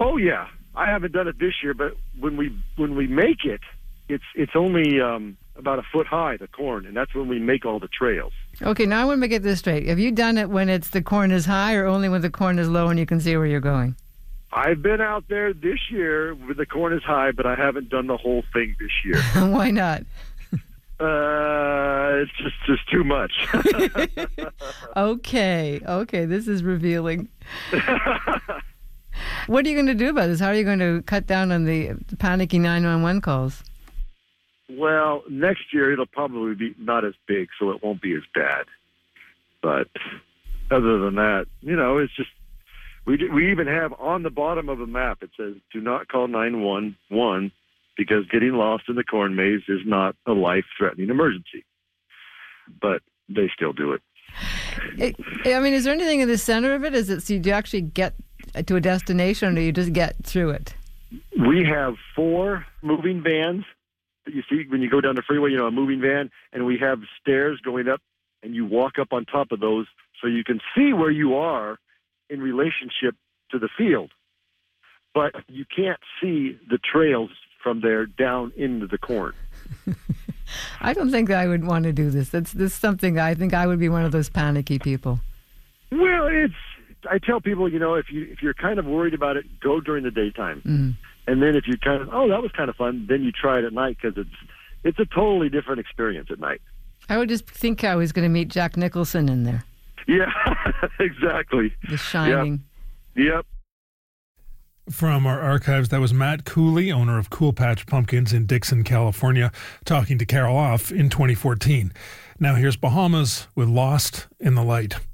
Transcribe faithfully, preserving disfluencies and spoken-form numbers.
Oh yeah, I haven't done it this year, but when we when we make it, it's it's only um, about a foot high, the corn, and that's when we make all the trails. Okay, now I want to get this straight. Have you done it when it's the corn is high, or only when the corn is low and you can see where you're going? I've been out there this year when the corn is high, but I haven't done the whole thing this year. Why not? Uh, it's just just too much. okay, okay, this is revealing. What are you going to do about this? How are you going to cut down on the panicky nine one one calls? Well, next year it'll probably be not as big, so it won't be as bad. But other than that, you know, it's just, we we even have on the bottom of the map, it says, do not call nine one one because getting lost in the corn maze is not a life-threatening emergency. But they still do it. it. I mean, is there anything in the center of it? Is it so you actually get to a destination, or do you just get through it? We have four moving vans that you see when you go down the freeway, you know, a moving van, and we have stairs going up, and you walk up on top of those so you can see where you are in relationship to the field. But you can't see the trails from there down into the corn. I don't think I would want to do this. That's this is something I think I would be one of those panicky people. Well, it's, I tell people, you know, if you if you're kind of worried about it, go during the daytime. Mm-hmm. And then if you kind of, oh, that was kind of fun, then you try it at night because it's it's a totally different experience at night. I would just think I was going to meet Jack Nicholson in there. Yeah, exactly. The Shining. Yep. yep. From our archives, that was Matt Cooley, owner of Cool Patch Pumpkins in Dixon, California, talking to Carol Off in twenty fourteen. Now here's Bahamas with Lost in the Light.